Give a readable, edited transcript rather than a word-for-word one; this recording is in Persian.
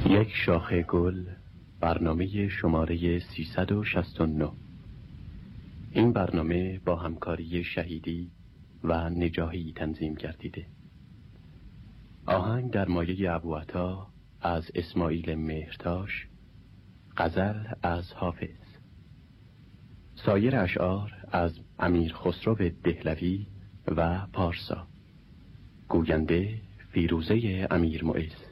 یک شاخه گل، برنامه شماره 369. این برنامه با همکاری شهیدی و نجاحی تنظیم گردیده. آهنگ در مایه ابوعطا از اسماعیل مهرتاش، غزل از حافظ. سایر اشعار از امیر خسرو دهلوی و پارسا. گوینده فیروزه امیر معز.